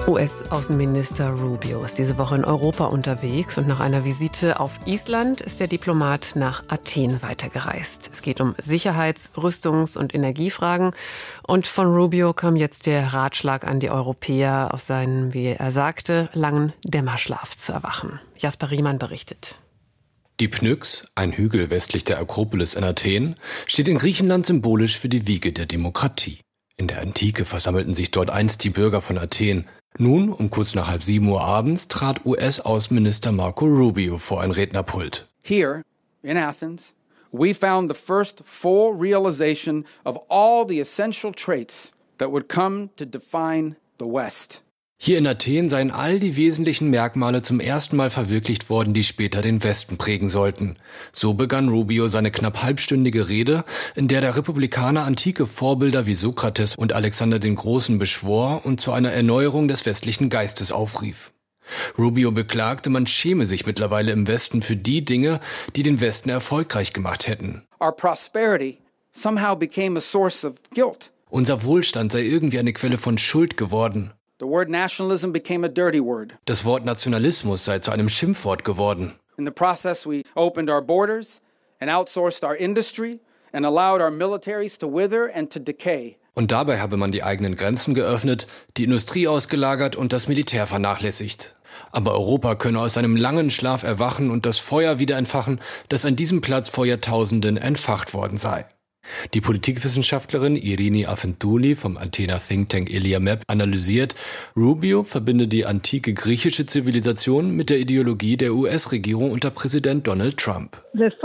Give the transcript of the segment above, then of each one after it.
US-Außenminister Rubio ist diese Woche in Europa unterwegs und nach einer Visite auf Island ist der Diplomat nach Athen weitergereist. Es geht um Sicherheits-, Rüstungs- und Energiefragen und von Rubio kam jetzt der Ratschlag an die Europäer, aus seinem, wie er sagte, langen Dämmerschlaf zu erwachen. Jasper Riemann berichtet. Die Pnyx, ein Hügel westlich der Akropolis in Athen, steht in Griechenland symbolisch für die Wiege der Demokratie. In der Antike versammelten sich dort einst die Bürger von Athen. Nun, um kurz nach 6:30 abends, trat US-Außenminister Marco Rubio vor ein Rednerpult. Here, in Athens, we found the first full realization of all the essential traits that would come to define the West. Hier in Athen seien all die wesentlichen Merkmale zum ersten Mal verwirklicht worden, die später den Westen prägen sollten. So begann Rubio seine knapp halbstündige Rede, in der der Republikaner antike Vorbilder wie Sokrates und Alexander den Großen beschwor und zu einer Erneuerung des westlichen Geistes aufrief. Rubio beklagte, man schäme sich mittlerweile im Westen für die Dinge, die den Westen erfolgreich gemacht hätten. Our prosperity somehow became a source of guilt. Unser Wohlstand sei irgendwie eine Quelle von Schuld geworden. The word nationalism became a dirty word. Das Wort Nationalismus sei zu einem Schimpfwort geworden. In the process, we opened our borders and outsourced our industry and allowed our militaries to wither and to decay. Und dabei habe man die eigenen Grenzen geöffnet, die Industrie ausgelagert und das Militär vernachlässigt. Aber Europa könne aus einem langen Schlaf erwachen und das Feuer wieder entfachen, das an diesem Platz vor Jahrtausenden entfacht worden sei. Die Politikwissenschaftlerin Irini Afentouli vom Athener Think Tank Eliamep analysiert, Rubio verbinde die antike griechische Zivilisation mit der Ideologie der US-Regierung unter Präsident Donald Trump.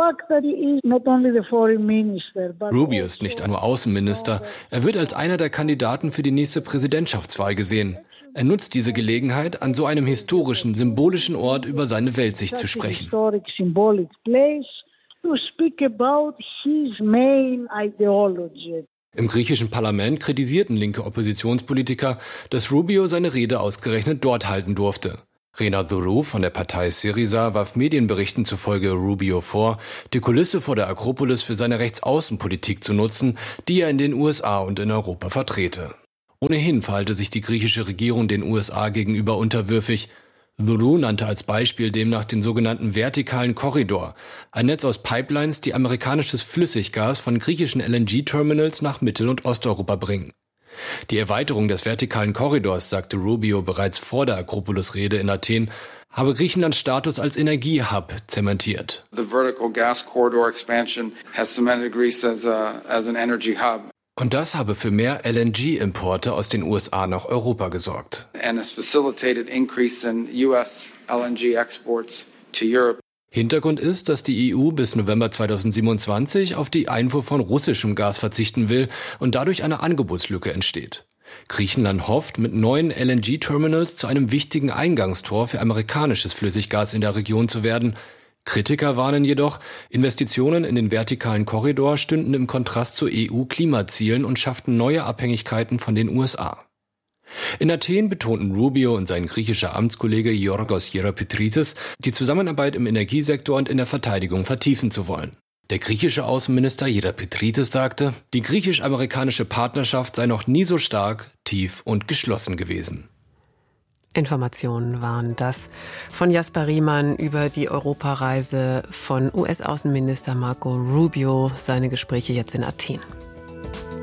Rubio ist nicht nur Außenminister, er wird als einer der Kandidaten für die nächste Präsidentschaftswahl gesehen. Er nutzt diese Gelegenheit, an so einem historischen, symbolischen Ort über seine Weltsicht zu sprechen. To speak about his main ideology. Im griechischen Parlament kritisierten linke Oppositionspolitiker, dass Rubio seine Rede ausgerechnet dort halten durfte. Rena Dourou von der Partei Syriza warf Medienberichten zufolge Rubio vor, die Kulisse vor der Akropolis für seine Rechtsaußenpolitik zu nutzen, die er in den USA und in Europa vertrete. Ohnehin verhalte sich die griechische Regierung den USA gegenüber unterwürfig. Dourou nannte als Beispiel demnach den sogenannten vertikalen Korridor, ein Netz aus Pipelines, die amerikanisches Flüssiggas von griechischen LNG-Terminals nach Mittel- und Osteuropa bringen. Die Erweiterung des vertikalen Korridors, sagte Rubio bereits vor der Akropolis-Rede in Athen, habe Griechenlands Status als Energiehub zementiert. The vertical gas corridor expansion has cemented Greece as an energy hub. Und das habe für mehr LNG-Importe aus den USA nach Europa gesorgt. And has facilitated increase in US LNG exports to Europe. Hintergrund ist, dass die EU bis November 2027 auf die Einfuhr von russischem Gas verzichten will und dadurch eine Angebotslücke entsteht. Griechenland hofft, mit neuen LNG-Terminals zu einem wichtigen Eingangstor für amerikanisches Flüssiggas in der Region zu werden. Kritiker warnen jedoch, Investitionen in den vertikalen Korridor stünden im Kontrast zu EU-Klimazielen und schafften neue Abhängigkeiten von den USA. In Athen betonten Rubio und sein griechischer Amtskollege Yorgos Hieropetritis, die Zusammenarbeit im Energiesektor und in der Verteidigung vertiefen zu wollen. Der griechische Außenminister Hieropetritis sagte, die griechisch-amerikanische Partnerschaft sei noch nie so stark, tief und geschlossen gewesen. Informationen waren das von Jasper Riemann über die Europareise von US-Außenminister Marco Rubio, seine Gespräche jetzt in Athen.